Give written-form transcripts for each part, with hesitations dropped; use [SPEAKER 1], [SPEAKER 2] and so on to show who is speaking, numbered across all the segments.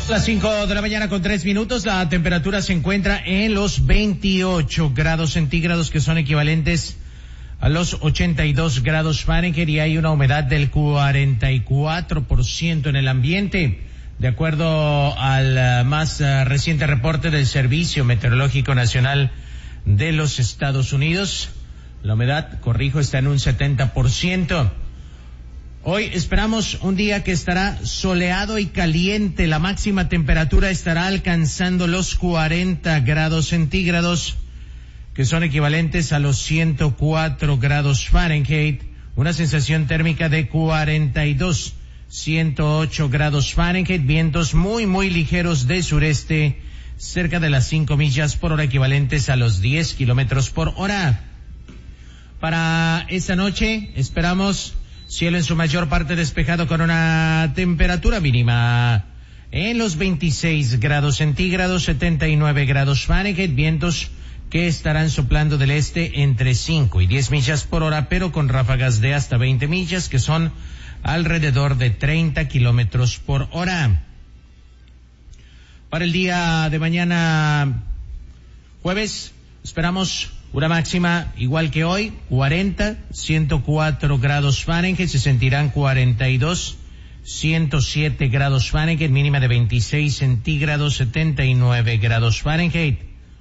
[SPEAKER 1] Las 5 de la mañana con 3 minutos, la temperatura se encuentra en los 28 grados centígrados, que son equivalentes a los 82 grados Fahrenheit, y hay una humedad del 44% en el ambiente. De acuerdo al más reciente reporte del Servicio Meteorológico Nacional de los Estados Unidos, la humedad, está en un 70%. Hoy esperamos un día que estará soleado y caliente. La máxima temperatura estará alcanzando los 40 grados centígrados, que son equivalentes a los 104 grados Fahrenheit. Una sensación térmica de 42, 108 grados Fahrenheit. Vientos muy ligeros de sureste, cerca de las 5 millas por hora, equivalentes a los 10 kilómetros por hora. Para esta noche esperamos cielo en su mayor parte despejado, con una temperatura mínima en los 26 grados centígrados, 79 grados Fahrenheit, vientos que estarán soplando del este entre 5 y 10 millas por hora, pero con ráfagas de hasta 20 millas, que son alrededor de 30 kilómetros por hora. Para el día de mañana, jueves, esperamos una máxima igual que hoy, 40, 104 grados Fahrenheit, se sentirán 42, 107 grados Fahrenheit, mínima de 26 centígrados, 79 grados Fahrenheit.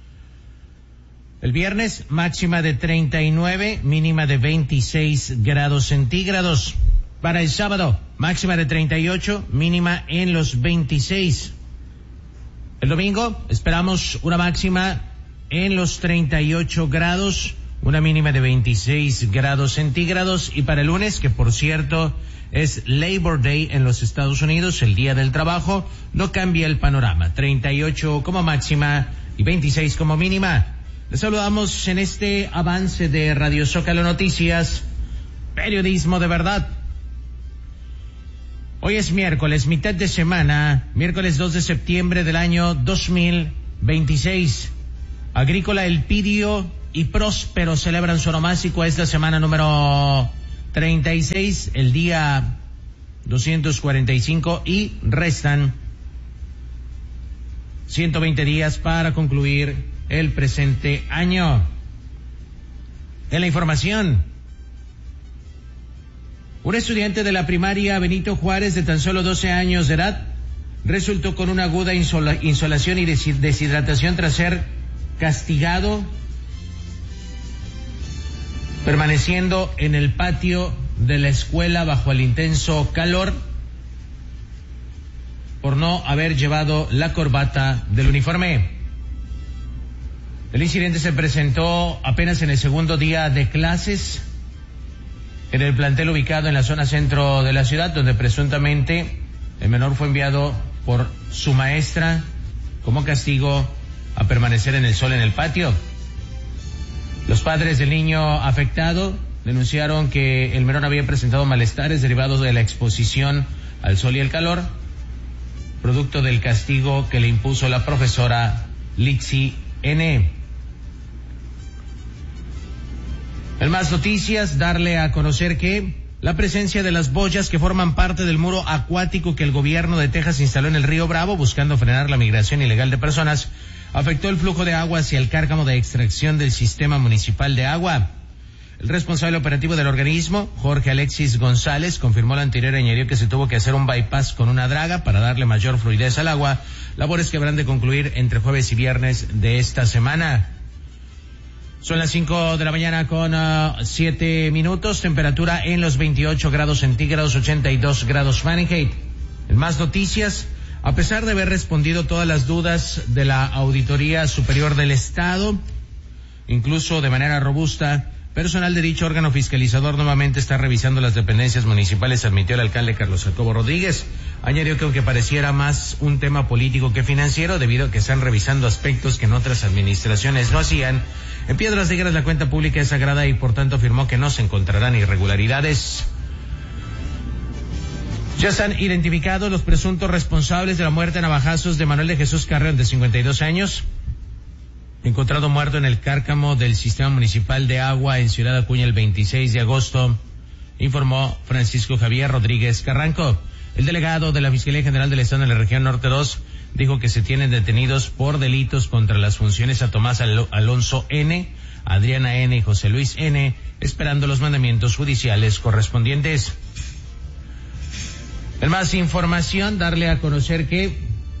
[SPEAKER 1] El viernes, máxima de 39, mínima de 26 grados centígrados. Para el sábado, máxima de 38, mínima en los 26. El domingo, esperamos una máxima en los 38 grados, una mínima de 26 grados centígrados. Y para el lunes, que por cierto es Labor Day en los Estados Unidos, el Día del Trabajo, no cambia el panorama, 38 como máxima y 26 como mínima. Les saludamos en este avance de Radio Zócalo Noticias, periodismo de verdad. Hoy es miércoles, mitad de semana, miércoles 2 de septiembre del año 2026. Agrícola, Elpidio y Próspero celebran su onomástico esta semana número 36, el día 245, y restan 120 días para concluir el presente año. En la información, un estudiante de la primaria Benito Juárez de tan solo 12 años de edad resultó con una aguda insolación y deshidratación tras ser castigado permaneciendo en el patio de la escuela bajo el intenso calor por no haber llevado la corbata del uniforme. El incidente se presentó apenas en el segundo día de clases en el plantel ubicado en la zona centro de la ciudad, donde presuntamente el menor fue enviado por su maestra como castigo a permanecer en el sol en el patio. Los padres del niño afectado denunciaron que el menor había presentado malestares derivados de la exposición al sol y el calor, producto del castigo que le impuso la profesora Lixi N. En más noticias, darle a conocer que la presencia de las boyas que forman parte del muro acuático que el gobierno de Texas instaló en el río Bravo buscando frenar la migración ilegal de personas afectó el flujo de agua hacia el cárcamo de extracción del sistema municipal de agua. El responsable operativo del organismo, Jorge Alexis González, confirmó lo anterior y añadió que se tuvo que hacer un bypass con una draga para darle mayor fluidez al agua, labores que habrán de concluir entre jueves y viernes de esta semana. Son las 5 de la mañana con 7 minutos, temperatura en los 28 grados centígrados, 82 grados Fahrenheit. En más noticias, a pesar de haber respondido todas las dudas de la Auditoría Superior del Estado, incluso de manera robusta, personal de dicho órgano fiscalizador nuevamente está revisando las dependencias municipales, admitió el alcalde Carlos Jacobo Rodríguez. Añadió que aunque pareciera más un tema político que financiero, debido a que están revisando aspectos que en otras administraciones no hacían, en Piedras Negras la cuenta pública es sagrada y por tanto afirmó que no se encontrarán irregularidades. Ya están identificados los presuntos responsables de la muerte a navajazos de Manuel de Jesús Carreón, de 52 años, encontrado muerto en el cárcamo del Sistema Municipal de Agua en Ciudad Acuña el 26 de agosto, informó Francisco Javier Rodríguez Carranco. El delegado de la Fiscalía General del Estado en la región Norte 2 dijo que se tienen detenidos por delitos contra las funciones a Tomás Alonso N., Adriana N. y José Luis N., esperando los mandamientos judiciales correspondientes. En más información, darle a conocer que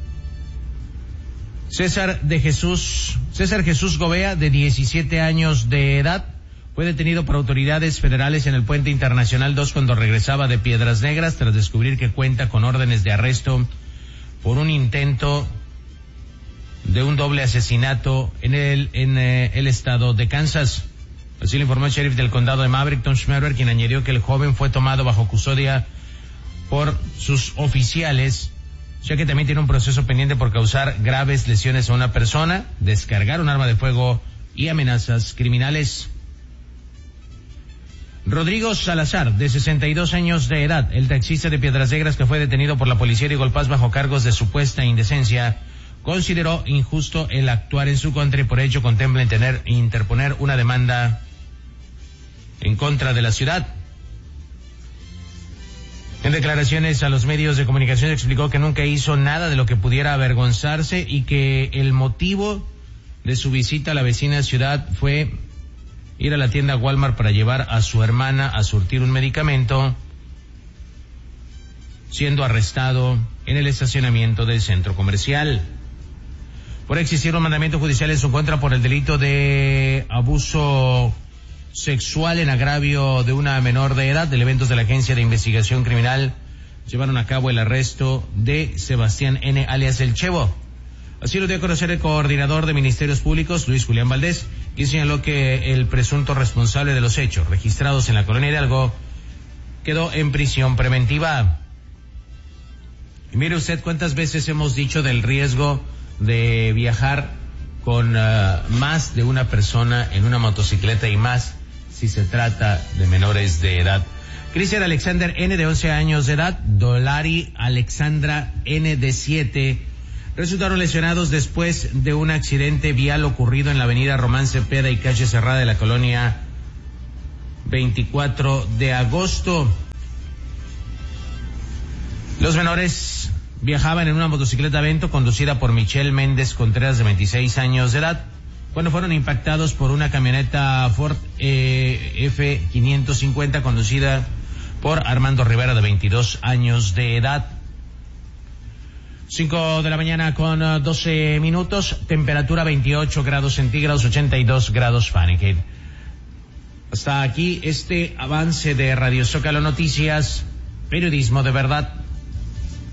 [SPEAKER 1] César Jesús Gobea, de 17 años de edad, fue detenido por autoridades federales en el Puente Internacional 2 cuando regresaba de Piedras Negras tras descubrir que cuenta con órdenes de arresto por un intento de un doble asesinato en el estado de Kansas. Así lo informó el sheriff del condado de Maverick, Tom Schmerber, quien añadió que el joven fue tomado bajo custodia por sus oficiales, ya que también tiene un proceso pendiente por causar graves lesiones a una persona, descargar un arma de fuego y amenazas criminales. Rodrigo Salazar, de 62 años de edad, el taxista de Piedras Negras que fue detenido por la policía de Golpaz bajo cargos de supuesta indecencia, consideró injusto el actuar en su contra y por ello contempla interponer una demanda en contra de la ciudad. En declaraciones a los medios de comunicación explicó que nunca hizo nada de lo que pudiera avergonzarse y que el motivo de su visita a la vecina ciudad fue ir a la tienda Walmart para llevar a su hermana a surtir un medicamento, siendo arrestado en el estacionamiento del centro comercial. Por existir un mandamiento judicial en su contra por el delito de abuso sexual en agravio de una menor de edad, elementos de la Agencia de Investigación Criminal llevaron a cabo el arresto de Sebastián N., alias El Chevo. Así lo dio a conocer el coordinador de Ministerios Públicos, Luis Julián Valdés, quien señaló que el presunto responsable de los hechos registrados en la colonia Hidalgo quedó en prisión preventiva. Y mire usted cuántas veces hemos dicho del riesgo de viajar con más de una persona en una motocicleta y más si se trata de menores de edad. Cristian Alexander N., de 11 años de edad, Dolari Alexandra N., de 7, resultaron lesionados después de un accidente vial ocurrido en la avenida Román Cepeda y calle Cerrada de la colonia 24 de agosto. Los menores viajaban en una motocicleta Vento conducida por Michelle Méndez Contreras, de 26 años de edad, cuando fueron impactados por una camioneta Ford F550 conducida por Armando Rivera, de 22 años de edad. 5 de la mañana con 12 minutos, temperatura 28 grados centígrados, 82 grados Fahrenheit. Hasta aquí este avance de Radio Zócalo Noticias, periodismo de verdad.